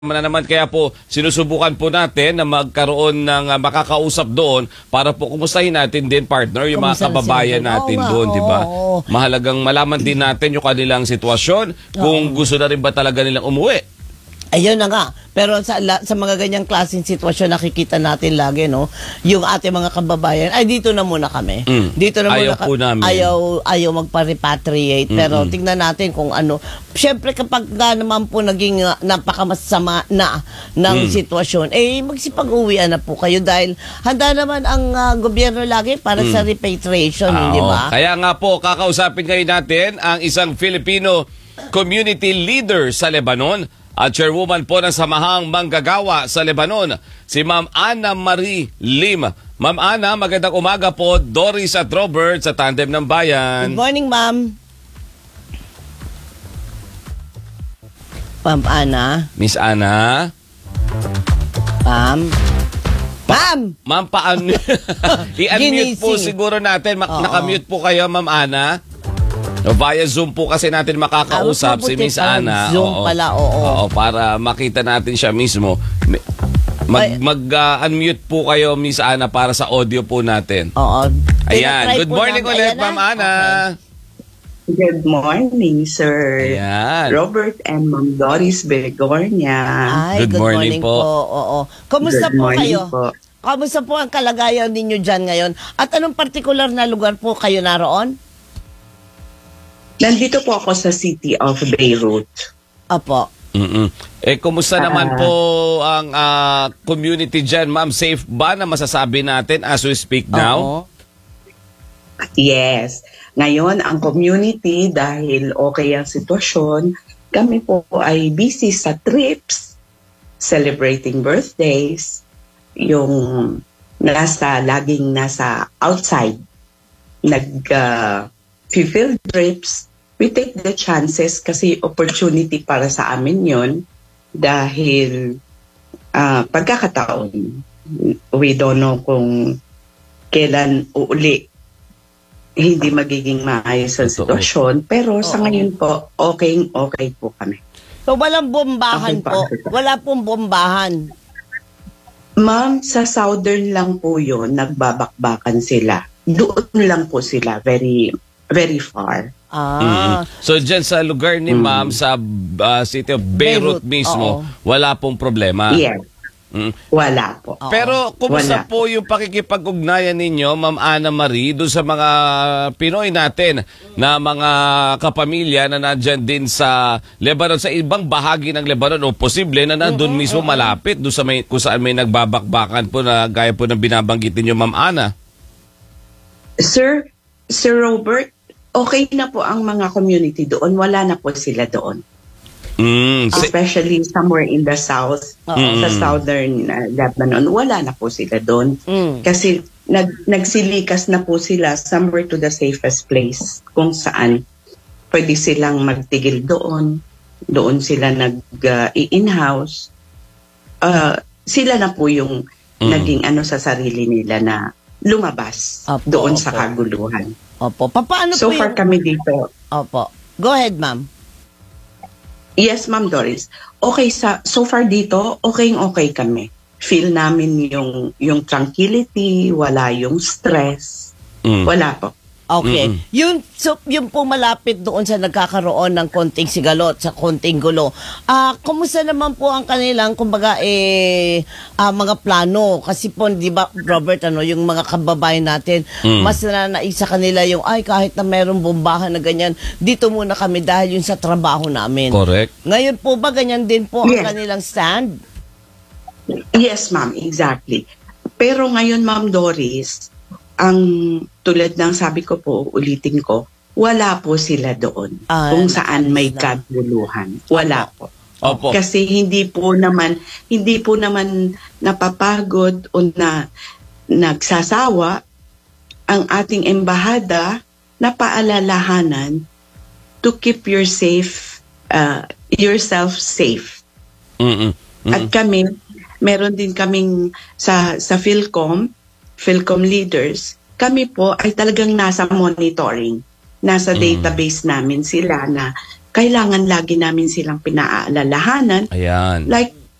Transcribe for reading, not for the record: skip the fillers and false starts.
na naman kaya po sinusubukan po natin na magkaroon ng makakausap doon para po kumustahin natin din, partner, yung mga kababayan natin doon, di ba? Mahalagang malaman din natin yung kanilang sitwasyon, kung gusto na rin ba talaga nilang umuwi. Ayun na nga. Pero sa mga ganyang klaseng sitwasyon nakikita natin lagi, no? Yung ating mga kababayan, ay dito na muna kami. Dito na muna ayaw magpa-repatriate. Pero tingnan natin kung ano. Siyempre kapag naman po naging napakamasama na ng sitwasyon, eh magsipag-uwian na po kayo dahil handa naman ang gobyerno lagi para sa repatriation, hindi ba? Kaya nga po, kakausapin ngayon natin ang isang Filipino community leader sa Lebanon at chairwoman po ng Samahang Manggagawa sa Lebanon, si Ma'am Ana Marie Lim. Ma'am Ana, magandang umaga po. Doris at Robert sa Tandem ng Bayan. Good morning, Ma'am. Ma'am Ana. Miss Ana. Ma'am, i-unmute po siguro natin. Nakamute po kayo, Ma'am Ana. Via Zoom po kasi natin makakausap si Miss Ana. Zoom pala, oo. Para makita natin siya mismo. Mag-unmute po kayo, Miss Ana, para sa audio po natin. Oo. Ayan. Good morning ulit, Ma'am Ana. Good morning, Sir Robert and Ma'am Doris Begornia. Ay, good morning po. Oo. Kumusta po kayo? Kamusta po ang kalagayan ninyo dyan ngayon? At anong partikular na lugar po kayo naroon? Nandito po ako sa city of Beirut. Apo. Kumusta naman po ang community dyan, ma'am? Safe ba na masasabi natin as we speak now? Yes. Ngayon, ang community, dahil okay ang sitwasyon, kami po ay busy sa trips, celebrating birthdays, yung laging nasa outside, field trips. We take the chances kasi opportunity para sa amin yon dahil pagkakataon. We don't know kung kailan uli hindi magiging maayos ang sitwasyon. Pero sa ngayon po, okay po kami. So walang bombahan po? Wala pong bombahan? Ma'am, sa southern lang po yun, nagbabakbakan sila. Doon lang po sila, very, very far. So dyan sa lugar ni ma'am sa city of Beirut mismo, wala pong problema? Yes. Wala po. Pero kumusta po yung pakikipag-ugnayan ninyo, Ma'am Ana Marie, doon sa mga Pinoy natin na mga kapamilya na nandyan din sa Lebanon, sa ibang bahagi ng Lebanon, o posible na nandun mismo malapit doon sa kung saan may nagbabakbakan po na gaya po ng binabanggit ninyo, Ma'am Ana? Sir Robert, okay na po ang mga community doon. Wala na po sila doon. Especially somewhere in the south, sa southern Lebanon, wala na po sila doon. Kasi nagsilikas na po sila somewhere to the safest place kung saan pwede silang magtigil doon. Doon sila nag-in-house. Sila na po yung naging sa sarili nila na lumabas doon sa kaguluhan. Opo. Paano so far kami dito. Opo. Go ahead, ma'am. Yes, Ma'am Doris. Okay, so far dito, okay kami. Feel namin yung tranquility, wala yung stress. Wala po. Okay. Yun po malapit doon sa nagkakaroon ng konting sigalot, sa konting gulo. Kumusta naman po ang kanilang, kumbaga, mga plano? Kasi po, di ba, Robert, yung mga kababayan natin, mas nanaisa kanila yung, kahit na mayroong bombahan na ganyan, dito muna kami dahil yun sa trabaho namin. Correct. Ngayon po ba, ganyan din po ang kanilang stand? Yes, ma'am, exactly. Pero ngayon, Ma'am Doris, ang tulad ng sabi ko po, ulitin ko, wala po sila doon kung saan may kaguluhan. Wala po. Opo. Kasi hindi po naman napapagod o nagsasawa ang ating embahada na paalalahanan to keep yourself safe. At kami, meron din kaming sa Philcom leaders, kami po ay talagang nasa monitoring. Nasa database namin sila na kailangan lagi namin silang pinaalalahanan. Ayan. Like